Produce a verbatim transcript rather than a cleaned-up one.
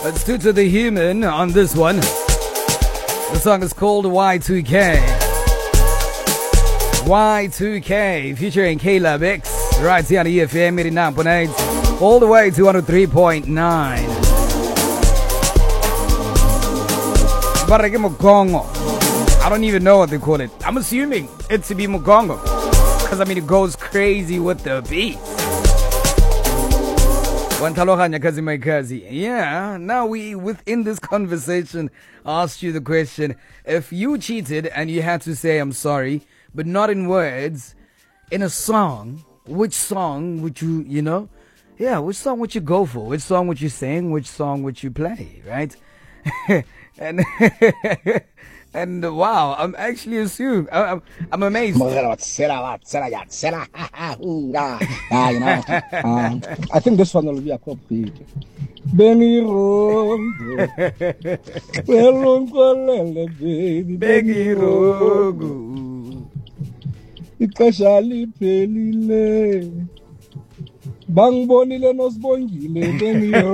Let's do to the human on this one. The song is called Y two K. Y two K featuring Caleb X right here on E F M eighty-nine point eight all the way to one oh three point nine. Bareke Mogongo. I don't even know what they call it. I'm assuming it's to be Mogongo because I mean it goes crazy with the beat. Yeah, now we, within this conversation, asked you the question, if you cheated and you had to say I'm sorry, but not in words, in a song, which song would you, you know, yeah, which song would you go for? Which song would you sing? Which song would you play, right? and and uh, wow, I'm actually assuming, I'm, I'm amazed. uh, you know, um, I think this one will be appropriate. Benny Rogo, Benny Rogo, Ikashali pelile, Bangbonile nos bongile, Benny